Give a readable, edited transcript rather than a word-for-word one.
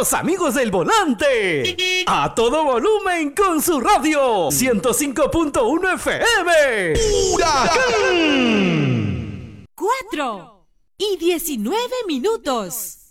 los amigos del volante. A todo volumen con su radio. 105.1 FM. ¡Huracán! 4:19.